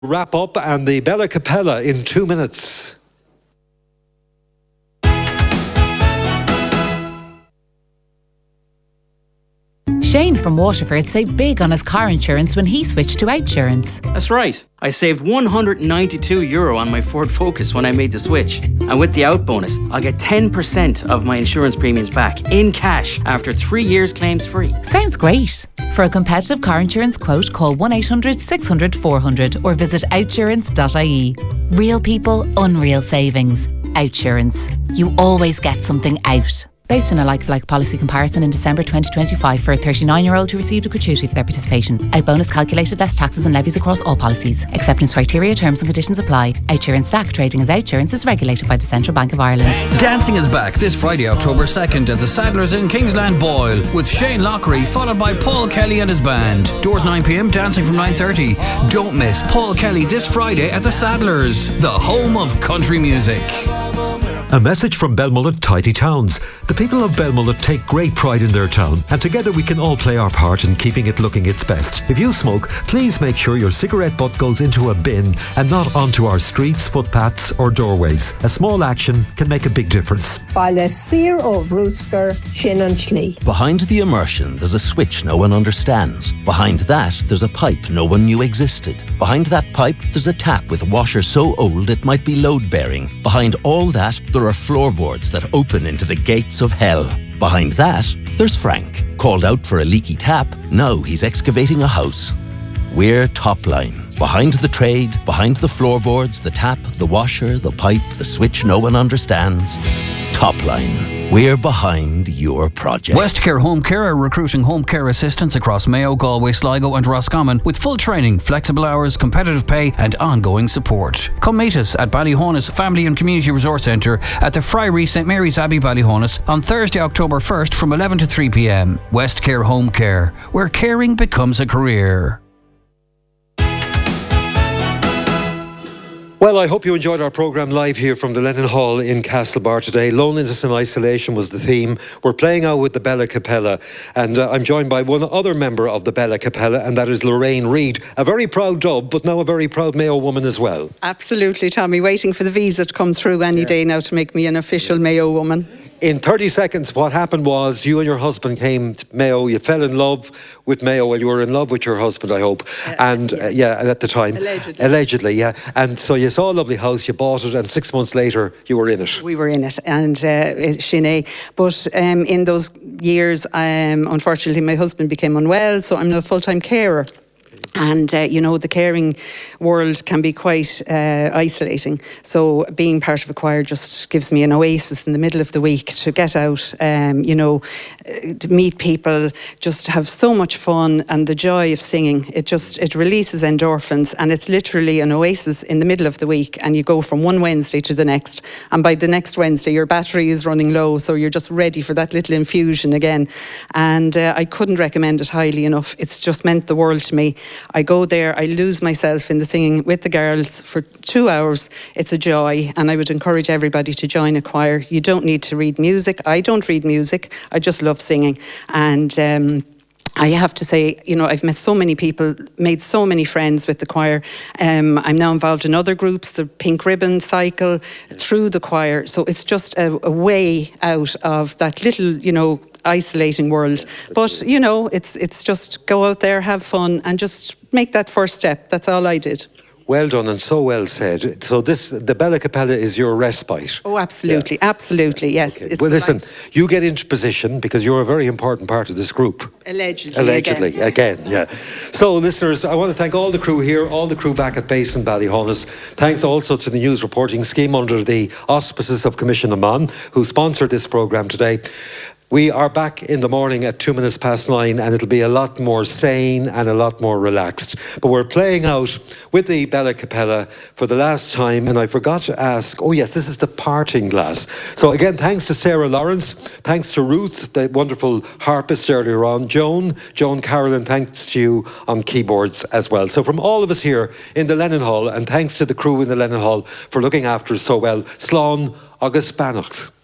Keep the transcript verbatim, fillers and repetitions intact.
Wrap up and the Bella Capella in two minutes. Shane from Waterford saved big on his car insurance when he switched to Outsurance. That's right. I saved one hundred ninety-two euro on my Ford Focus when I made the switch. And with the out bonus, I'll get ten percent of my insurance premiums back in cash after three years claims free. Sounds great. For a competitive car insurance quote, call one eight hundred six hundred four hundred or visit outsurance dot I E. Real people, unreal savings. Outsurance. You always get something out. Based on a like-for-like policy comparison in December twenty twenty-five for a thirty-nine-year-old who received a gratuity for their participation. Out bonus calculated less taxes and levies across all policies. Acceptance criteria, terms and conditions apply. Outsurance Stack trading as Outsurance is regulated by the Central Bank of Ireland. Dancing is back this Friday, October second at the Saddlers in Kingsland Boyle with Shane Lockery, followed by Paul Kelly and his band. Doors nine p m, dancing from nine thirty. Don't miss Paul Kelly this Friday at the Saddlers, the home of country music. A message from Belmullet Tidy Towns. The people of Belmullet take great pride in their town, and together we can all play our part in keeping it looking its best. If you smoke, please make sure your cigarette butt goes into a bin and not onto our streets, footpaths or doorways. A small action can make a big difference. Baile Sir of Roosker, Shin and Schlee. Behind the immersion, there's a switch no one understands. Behind that, there's a pipe no one knew existed. Behind that pipe, there's a tap with a washer so old it might be load-bearing. Behind all that, there are floorboards that open into the gates of hell. Behind that, there's Frank. Called out for a leaky tap, now he's excavating a house. We're Topline. Behind the trade, behind the floorboards, the tap, the washer, the pipe, the switch no one understands. Topline. We're behind your project. Westcare Home Care are recruiting home care assistants across Mayo, Galway, Sligo and Roscommon with full training, flexible hours, competitive pay and ongoing support. Come meet us at Ballyhonus Family and Community Resource Centre at the Friary St Mary's Abbey, Ballyhonus on Thursday, October first from eleven to three p m. Westcare Home Care, where caring becomes a career. Well, I hope you enjoyed our programme live here from the Lennon Hall in Castlebar today. Loneliness and isolation was the theme. We're playing out with the Bella Capella, and uh, I'm joined by one other member of the Bella Capella, and that is Lorraine Reid, a very proud dub, but now a very proud Mayo woman as well. Absolutely, Tommy. Waiting for the visa to come through any yeah. day now to make me an official Mayo woman. In thirty seconds, what happened was you and your husband came to Mayo. You fell in love with Mayo. Well, you were in love with your husband, I hope. Uh, and yeah. Uh, yeah, at the time. Allegedly. Allegedly, yeah. And so you saw a lovely house, you bought it, and six months later, you were in it. We were in it, and uh, Sinead. But um, in those years, um, unfortunately, my husband became unwell, so I'm now a full-time carer. And, uh, you know, the caring world can be quite uh, isolating. So being part of a choir just gives me an oasis in the middle of the week to get out, um, you know, to meet people, just have so much fun, and the joy of singing. It just, it releases endorphins, and it's literally an oasis in the middle of the week, and you go from one Wednesday to the next. And by the next Wednesday, your battery is running low, so you're just ready for that little infusion again. And uh, I couldn't recommend it highly enough. It's just meant the world to me. I go there, I lose myself in the singing with the girls for two hours. It's a joy, and I would encourage everybody to join a choir. You don't need to read music. I don't read music. I just love singing. And um, I have to say, you know, I've met so many people, made so many friends with the choir. Um, I'm now involved in other groups, the Pink Ribbon Cycle, through the choir. So it's just a, a way out of that little, you know, isolating world. But, you know, it's it's just go out there, have fun, and just make that first step. That's all I did. Well done and so well said. So this, the Bella Capella is your respite. Oh, absolutely, yeah. absolutely, yes. Okay. Well, listen, light. You get into position because you're a very important part of this group. Allegedly. Allegedly, again, again yeah. So, listeners, I want to thank all the crew here, all the crew back at base in Ballyhonus. Thanks also to the news reporting scheme under the auspices of Commission Amman, who sponsored this programme today. We are back in the morning at two minutes past nine, and it'll be a lot more sane and a lot more relaxed. But we're playing out with the Bella Capella for the last time, and I forgot to ask, oh yes, this is the parting glass. So again, thanks to Sarah Lawrence, thanks to Ruth, the wonderful harpist earlier on, Joan, Joan Carolyn, thanks to you on keyboards as well. So from all of us here in the Lennon Hall, and thanks to the crew in the Lennon Hall for looking after us so well, Slán agus Beannacht.